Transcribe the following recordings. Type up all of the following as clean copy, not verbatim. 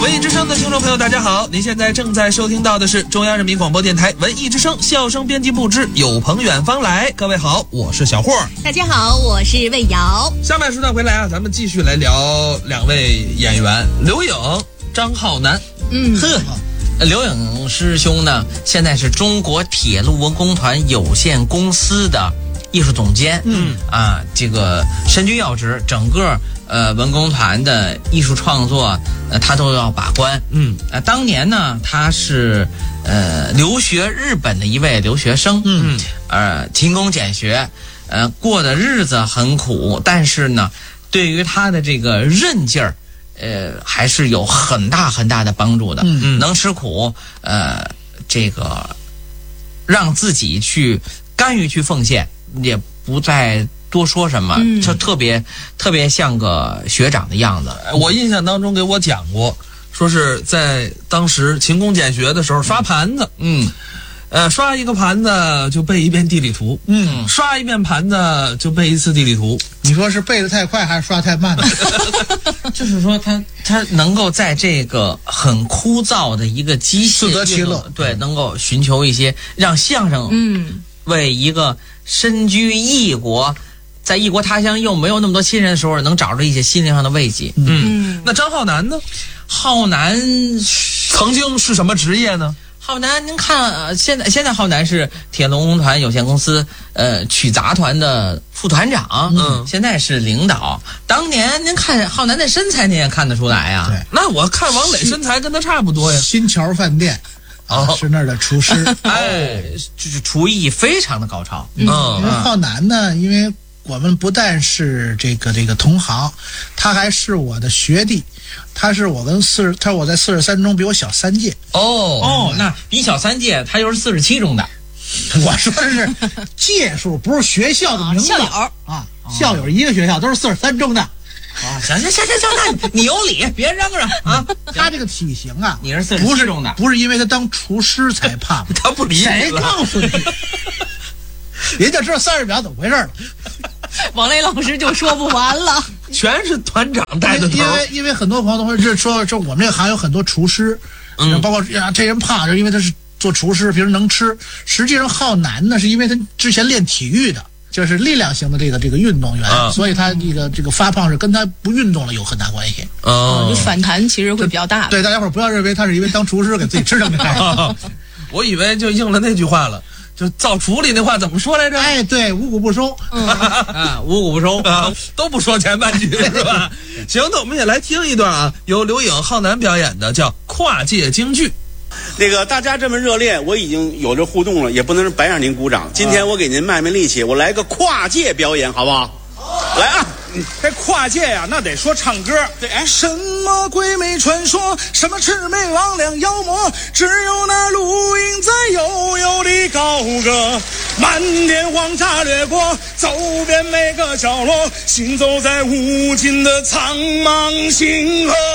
文艺之声的听众朋友大家好，您现在正在收听到的是中央人民广播电台文艺之声笑声编辑部之有朋远方来。各位好，我是小霍。 大家好，我是魏瑶。 下半时段回来啊，咱们继续来聊两位演员刘颖、张浩南。 刘颖师兄呢，现在是中国铁路文工团有限公司的艺术总监。这个身居要职，整个文工团的艺术创作他都要把关。当年呢，他是留学日本的一位留学生。勤工俭学，过的日子很苦，但是呢，对于他的这个韧劲儿，还是有很大很大的帮助的。能吃苦，这个让自己去甘于去奉献，也不再多说什么，就特别像个学长的样子。 我印象当中给我讲过，说是在当时勤工俭学的时候刷盘子。刷一个盘子就背一遍地理图。刷一遍盘子就背一次地理图。 你说是背得太快还是刷太慢呢？ 就是说他能够在这个很枯燥的一个机械自得其乐， 对，能够寻求一些让相声为一个身居异国，在异国他乡又没有那么多亲人的时候，能找着一些心灵上的慰藉。 那张浩南呢？ 浩南曾经是什么职业呢？ 浩南，您看，现在浩南是铁路文工团有限公司曲杂团的副团长。现在是领导。当年您看浩南的身材，您也看得出来呀。 对， 那我看王磊身材跟他差不多呀。 新桥饭店是那儿的厨师。 就是厨艺非常的高超。 因为浩南呢，因为我们不但是这个同行，他还是我的学弟。他是我在43中比我小3届。 那比小3届，他又是47中的。 我说的是届数，不是学校的名字。 校友啊，校友一个学校，都是43中的。 行，那你有理，别嚷嚷啊！ 他这个体型啊， 你是47中的， 不是因为他当厨师才胖， 他不理你。 谁告诉你？人家知道30秒怎么回事了。 王雷老师就说不完了， 全是团长带的头。 因为很多朋友都会说我们这个行有很多厨师，包括这人胖就是因为他是做厨师，平时能吃。实际上浩南呢，是因为他之前练体育的，就是力量型的这个运动员，所以他这个发胖是跟他不运动了有很大关系。 你反弹其实会比较大。 对，大家伙不要认为他是因为当厨师给自己吃成这样。 我以为就应了那句话了。就造厨里那话怎么说来着？ 对，五谷不收。 五谷不收都不说前半句是吧？行，那我们也来听一段啊，由刘颖、浩南表演的叫跨界京剧。 那个大家这么热烈，我已经有着互动了，也不能白让您鼓掌。今天我给您卖力气，我来个跨界表演，好不好？来啊！ 这跨界呀，那得说唱歌。 对， 什么鬼魅传说，什么魑魅魍魉妖魔，只有那录音在悠悠的高歌，漫天黄沙掠过，走遍每个角落，行走在无尽的苍茫星河。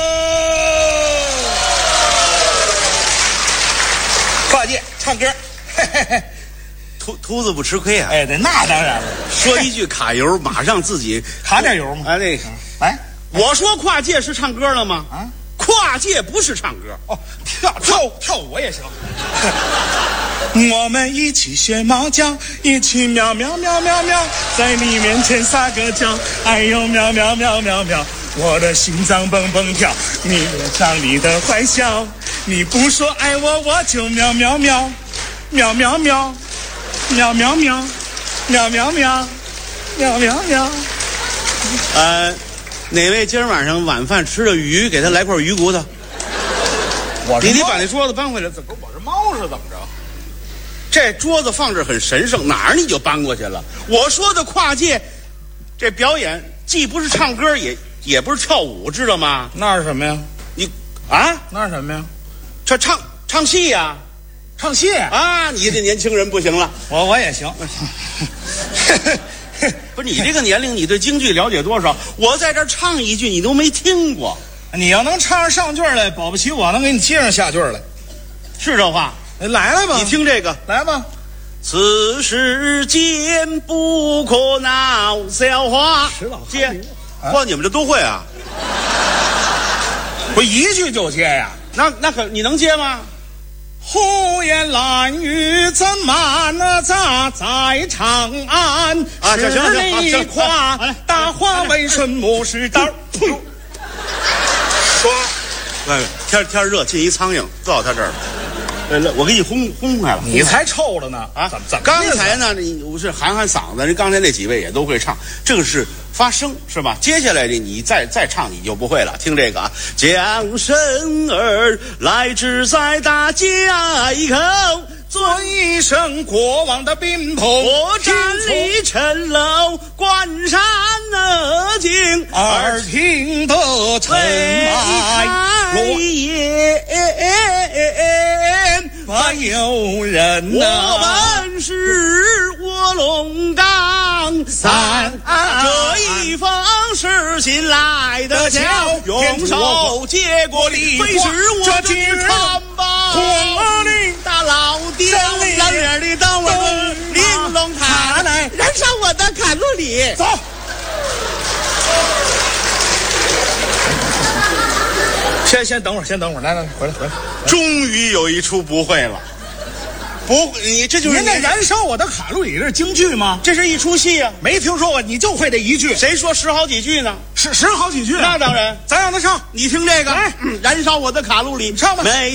跨界唱歌，嘿嘿嘿。 秃子不吃亏啊！ 对，那当然了。 说一句卡油，马上自己卡点油嘛。 来，我说跨界是唱歌了吗？跨界不是唱歌。 跳舞也行。我们一起学猫叫，一起喵喵喵喵喵，在你面前撒个娇，哎呦喵喵喵喵喵，我的心脏蹦蹦跳，你脸上里的坏笑，你不说爱我，我就喵喵喵，喵喵喵。喵喵喵，喵喵喵，喵喵喵。 哪位今儿晚上晚饭吃了鱼，给他来块鱼骨头。你得把那桌子搬回来。 怎么我是猫是怎么着？ 这桌子放着很神圣，哪儿你就搬过去了。我说的跨界，这表演既不是唱歌，也不是跳舞，知道吗？ 那是什么呀？那是什么呀？ 这唱戏呀。 唱戏啊！你这年轻人不行了， 我也行。 不是你这个年龄，你对京剧了解多少？我在这儿唱一句，你都没听过。 你要能唱上句来，保不齐我能给你接上下句来。 是这话？ 来吧， 你听这个， 来吧。 此世间不可闹笑话。 见， 哇，你们这都会啊？ 我一句就接呀。 那可你能接吗？ 胡言乱语怎瞒呢？在长安啊，行， 十里花，大花为什么是刀？呸！ 刷，天热，进一苍蝇掉他这儿了。我给你轰开了， 你才臭了呢！ 啊， 怎么？ 刚才呢，我是喊嗓子，人刚才那几位也都会唱，这个是发声是吧？接下来的你再唱你就不会了。听这个啊，将身儿来至在大街口， 尊一声国王的宾朋， 我站立城楼关山境， 耳听得尘埃落叶。还有人呐， 我本是卧龙岗三，这一封是信来的巧，用手接过礼，会使我这看吧。 火里大老爹，老脸的灯玲珑塔来，燃烧我的卡路里。 走。先等会儿，来，回来。 终于有一出不会了，不，你这就是您那燃烧我的卡路里，这是京剧吗？ 这是一出戏啊， 没听说过，你就会这一句， 谁说十好几句呢？ 十好几句， 那当然， 咱让他唱， 你听这个， 来， 燃烧我的卡路里， 唱吧。